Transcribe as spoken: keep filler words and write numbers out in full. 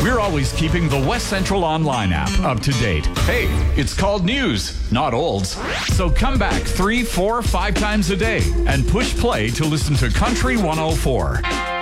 We're always keeping the West Central Online app up to date. Hey, it's called news, not olds. So come back three, four, five times a day and push play to listen to Country one oh four.